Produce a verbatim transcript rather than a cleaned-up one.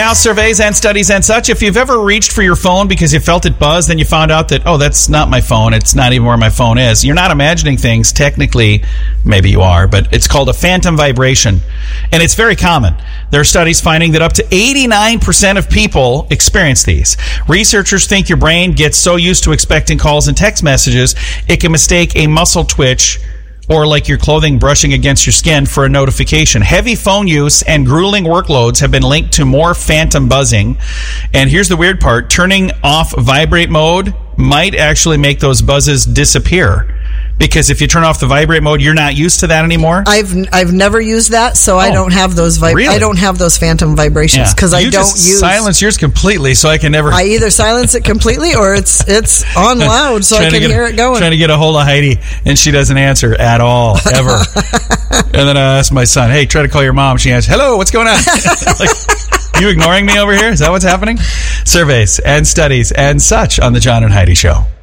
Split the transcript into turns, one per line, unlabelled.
now, surveys and studies and such. If you've ever reached for your phone because you felt it buzz, then you found out that, oh, that's not my phone. It's not even where my phone is. You're not imagining things. Technically, maybe you are, but it's called a phantom vibration. And it's very common. There are studies finding that up to eighty-nine percent of people experience these. Researchers think your brain gets so used to expecting calls and text messages, it can mistake a muscle twitch or like your clothing brushing against your skin for a notification. Heavy phone use and grueling workloads have been linked to more phantom buzzing. And here's the weird part. Turning off vibrate mode might actually make those buzzes disappear. Because if you turn off the vibrate mode, you're not used to that anymore.
I've I've never used that, so oh, I don't have those vib-
really?
I don't have those phantom vibrations because yeah. I
you
don't
just
use.
Silence yours completely, so I can never.
I either silence it completely or it's it's on loud, so I can
get,
hear it going.
Trying to get a hold of Heidi, and she doesn't answer at all ever. And then I asked my son, "Hey, try to call your mom." She answers, "Hello, what's going on?" Like, you ignoring me over here? Is that what's happening? Surveys and studies and such on the John and Heidi Show.